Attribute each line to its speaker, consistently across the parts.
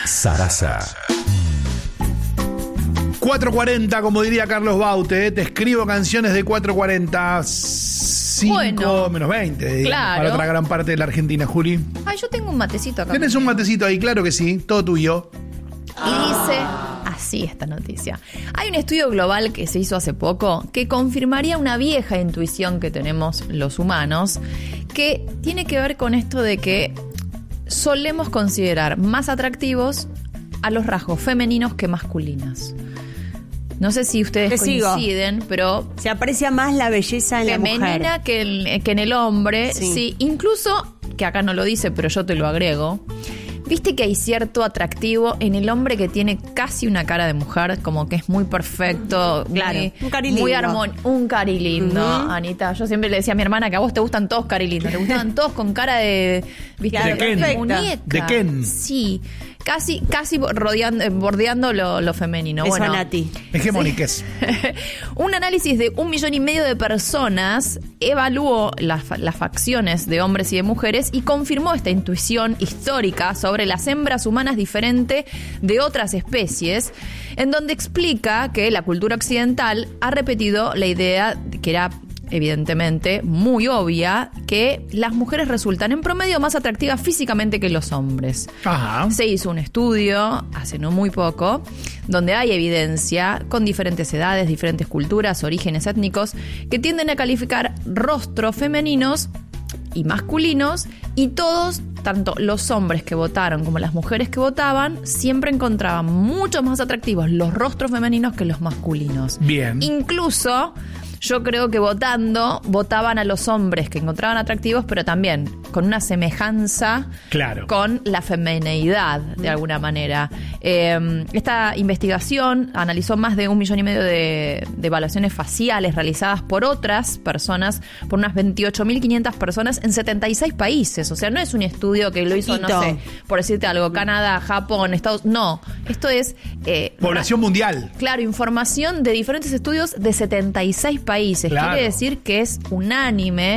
Speaker 1: Sarasa.
Speaker 2: 4:40, como diría Carlos Baute, te escribo canciones de 4:40, 5 menos 20, digamos,
Speaker 3: claro.
Speaker 2: Para otra gran parte de la Argentina, Juli.
Speaker 3: Ay, yo tengo un matecito acá.
Speaker 2: ¿Tenés un matecito ahí? Claro que sí, todo tuyo.
Speaker 3: Y dice así esta noticia. Hay un estudio global que se hizo hace poco que confirmaría una vieja intuición que tenemos los humanos, que tiene que ver con esto de que solemos considerar más atractivos a los rasgos femeninos que masculinos. No sé si ustedes coinciden, pero
Speaker 4: se aprecia más la belleza en la mujer.
Speaker 3: Femenina que en el hombre. Sí, incluso, que acá no lo dice, pero yo te lo agrego. Viste que hay cierto atractivo en el hombre que tiene casi una cara de mujer, como que es muy perfecto,
Speaker 4: claro,
Speaker 3: un cari lindo. Muy armónico, un cari lindo, Anita. Yo siempre le decía a mi hermana que a vos te gustan todos cari lindos, te gustaban todos con cara de, ¿viste?
Speaker 2: Claro, de
Speaker 3: muñeca.
Speaker 2: De Ken.
Speaker 3: Sí. Casi bordeando lo femenino.
Speaker 4: Eso,
Speaker 3: bueno,
Speaker 4: Nati.
Speaker 2: Hegemónicas.
Speaker 3: Un análisis de 1,5 millones de personas evaluó las facciones de hombres y de mujeres y confirmó esta intuición histórica sobre las hembras humanas diferente de otras especies, en donde explica que la cultura occidental ha repetido la idea que era evidentemente muy obvia, que las mujeres resultan en promedio más atractivas físicamente que los hombres.
Speaker 2: Ajá.
Speaker 3: Se hizo un estudio hace no muy poco donde hay evidencia con diferentes edades, diferentes culturas, orígenes étnicos que tienden a calificar rostros femeninos y masculinos, y todos, tanto los hombres que votaron como las mujeres que votaban, siempre encontraban mucho más atractivos los rostros femeninos que los masculinos.
Speaker 2: Bien.
Speaker 3: Incluso yo creo que votaban a los hombres que encontraban atractivos, pero también con una semejanza con la femineidad, de alguna manera. Esta investigación analizó más de 1,5 millones de evaluaciones faciales realizadas por otras personas, por unas 28.500 personas en 76 países. O sea, no es un estudio que lo hizo, no sé, por decirte algo, Canadá, Japón, Estados Unidos. No, esto es
Speaker 2: población mundial.
Speaker 3: Claro, información de diferentes estudios de 76 países. Claro. Quiere decir que es unánime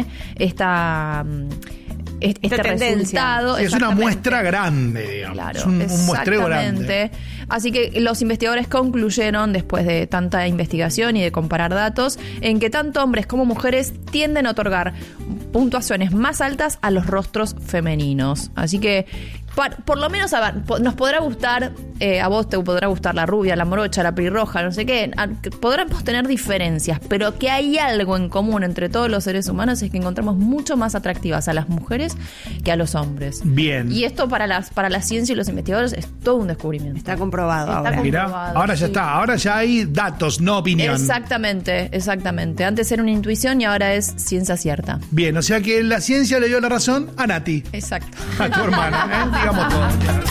Speaker 3: este resultado.
Speaker 2: Sí, es una muestra grande, digamos.
Speaker 3: Claro,
Speaker 2: es un muestreo grande.
Speaker 3: Así que los investigadores concluyeron, después de tanta investigación y de comparar datos, en que tanto hombres como mujeres tienden a otorgar puntuaciones más altas a los rostros femeninos. Así que, por lo menos, a ver, nos podrá gustar, a vos te podrá gustar la rubia, la morocha, la pelirroja, no sé qué. Podremos tener diferencias, pero que hay algo en común entre todos los seres humanos es que encontramos mucho más atractivas a las mujeres que a los hombres.
Speaker 2: Bien.
Speaker 3: Y esto para la ciencia y los investigadores es todo un descubrimiento.
Speaker 4: Está comprobado ahora.
Speaker 2: Mirá, ahora ya está. Ahora ya hay datos, no opinión.
Speaker 3: Exactamente. Antes era una intuición y ahora es ciencia cierta.
Speaker 2: Bien, o sea que la ciencia le dio la razón a Nati.
Speaker 3: Exacto.
Speaker 2: A tu hermana, digamos todo.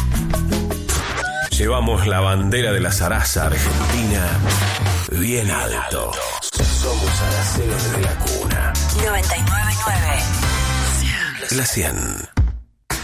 Speaker 1: Llevamos la bandera de la Sarasa Argentina bien alto. Somos araceros desde la cuna.
Speaker 5: 99.9
Speaker 1: La 100.